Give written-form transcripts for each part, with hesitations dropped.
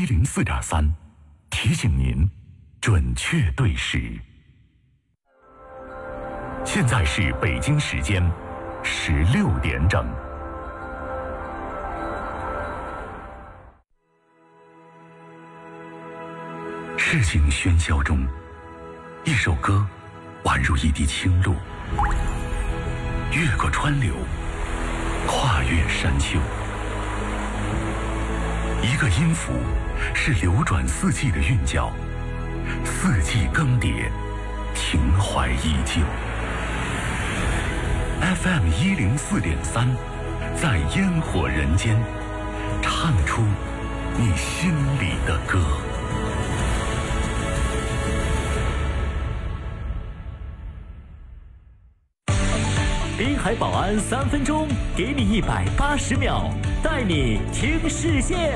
104.3，提醒您准确对时。现在是北京时间16点整。事情喧嚣中，一首歌宛如一滴清露，越过川流，跨越山丘。一个音符是流转四季的韵脚，四季更迭，情怀依旧。FM 104.3，在烟火人间，唱出你心里的歌。 滨海保安3分钟，给你180秒，带你听世界。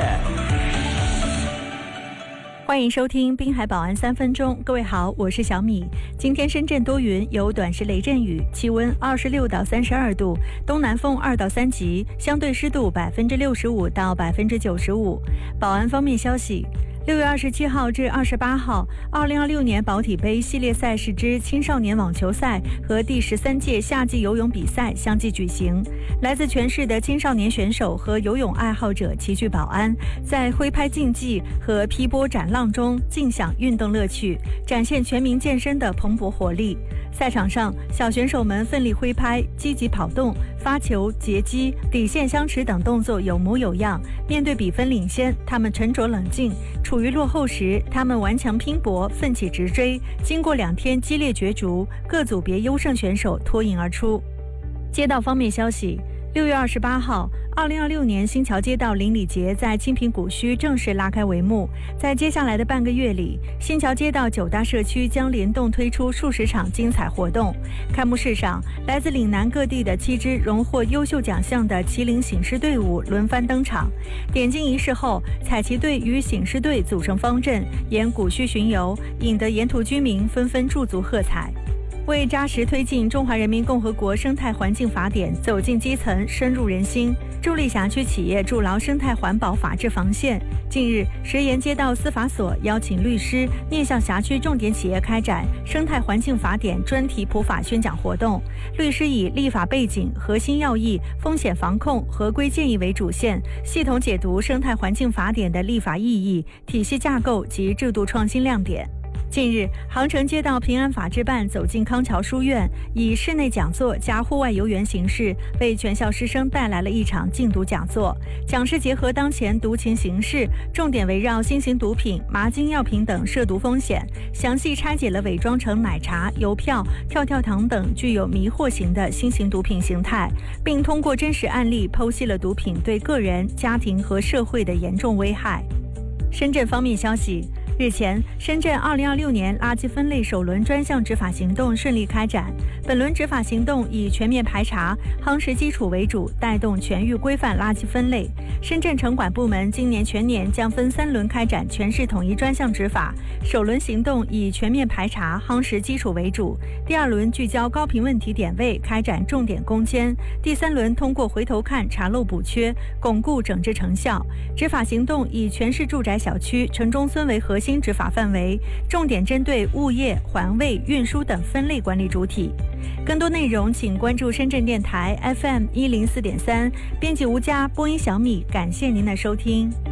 欢迎收听滨海保安3分钟，各位好，我是小米。今天深圳多云，有短时雷阵雨，气温26到32度，东南风2到3级，相对湿度65%到95%。保安方面消息，6月27号至28号，2026年保体杯系列赛事之青少年网球赛和第13届夏季游泳比赛相继举行。来自全市的青少年选手和游泳爱好者齐聚保安，在挥拍竞技和劈波斩浪中尽享运动乐趣，展现全民健身的蓬勃活力。赛场上，小选手们奋力挥拍，积极跑动，发球、截击、底线相持等动作有模有样。面对比分领先，他们沉着冷静；处于落后时，他们顽强拼搏，奋起直追。经过2天激烈角逐，各组别优胜选手脱颖而出。街道方面消息，6月28号，2026年新桥街道邻里节在清平古墟正式拉开帷幕。在接下来的半个月里，新桥街道9大社区将联动推出数十场精彩活动。开幕式上，来自岭南各地的7支荣获优秀奖项的麒麟醒狮队伍轮番登场。点睛仪式后，彩旗队与醒狮队组成方阵，沿古墟巡游，引得沿途居民纷纷驻足喝彩。为扎实推进《中华人民共和国生态环境法典》走进基层、深入人心，助力辖区企业筑牢生态环保法治防线。近日，石岩街道司法所邀请律师面向辖区重点企业开展《生态环境法典》专题普法宣讲活动。律师以立法背景、核心要义、风险防控、合规建议为主线，系统解读《生态环境法典》的立法意义、体系架构及制度创新亮点。近日，杭城街道平安法制办走进康桥书院，以室内讲座加户外游园形式，为全校师生带来了一场禁毒讲座。讲师结合当前毒情形势，重点围绕新型毒品、麻筋药品等涉毒风险，详细拆解了伪装成奶茶、邮票、跳跳糖等具有迷惑型的新型毒品形态，并通过真实案例剖析了毒品对个人、家庭和社会的严重危害。深圳方面消息，日前，深圳2026年垃圾分类首轮专项执法行动顺利开展。本轮执法行动以全面排查、夯实基础为主，带动全域规范垃圾分类。深圳城管部门今年全年将分3轮开展全市统一专项执法。首轮行动以全面排查、夯实基础为主；第2轮聚焦高频问题点位，开展重点攻坚；第3轮通过回头看、查漏补缺，巩固整治成效。执法行动以全市住宅小区、城中村为核心执法范围，重点针对物业、环卫、运输等分类管理主体。更多内容请关注深圳电台 FM 104.3，编辑吴佳，播音小米，感谢您的收听。